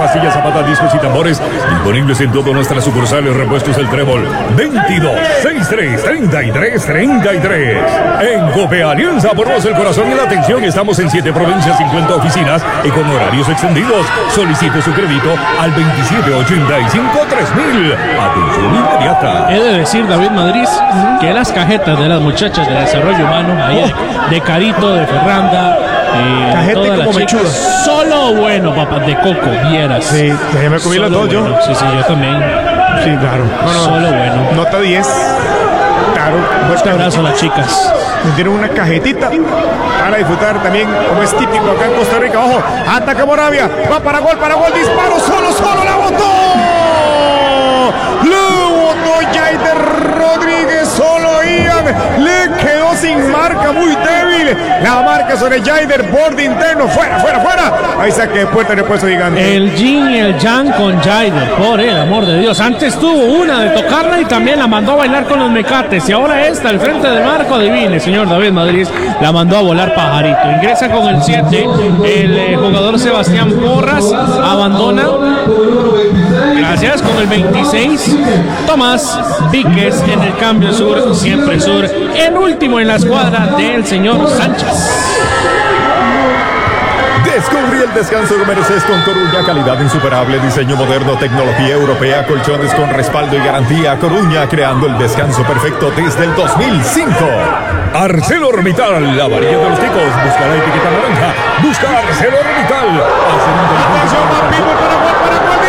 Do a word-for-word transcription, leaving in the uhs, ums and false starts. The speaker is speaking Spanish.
pastillas, zapatas, discos y tambores. Disponibles en todas nuestras sucursales. Repuestos El Trébol. veintidós, sesenta y tres, treinta y tres, treinta y tres. En Cope Alianza, por vos el corazón y la atención. Estamos en siete provincias, cincuenta oficinas y con horarios extendidos. Solicite su crédito al veintisiete ochenta y cinco tres mil. Atención inmediata. He de decir, David Madrid, que las cajetas de las muchachas de desarrollo humano, ahí de, de Carito, de Ferranda, eh, Cajete todas como las chicas, mechuda. solo bueno, papá, de coco, vieras. Sí, ya me comí las Solo dos yo. bueno. Sí, sí, yo también. Sí, claro. No, no. Solo bueno. Nota diez. Claro. Fuerte abrazo a las chicas. Tienen una cajetita para disfrutar también, como es típico acá en Costa Rica. Ojo, ataca Moravia, va para gol, para gol, disparo, solo, solo, la botó. La botó Jaider Rodríguez, solo Ian, le quedó sin marca, muy débil. La marca sobre Jaider, borde interno, fuera, fuera, fuera. Ahí saque de puerta en el puesto gigante. El yin y el yang con Jaider, por el amor de Dios. Antes tuvo una de tocarla y también la mandó a bailar con los mecates. Y ahora esta, al frente del marco, adivine, señor David Madrid, la mandó a volar pajarito. Ingresa con el siete, el eh, jugador Sebastián Porras, abandona. Gracias, con el veintiséis, Tomás Víquez en el cambio sur, siempre sur. El último en la escuadra del señor Sánchez. Descubrí el descanso que mereces con Coruña, calidad insuperable, diseño moderno, tecnología europea, colchones con respaldo y garantía. Coruña, creando el descanso perfecto desde el dos mil cinco. ArcelorMittal, la varilla de los ticos. Busca la etiqueta naranja. Busca ArcelorMittal. Atención, va Pitbull para gol, para gol.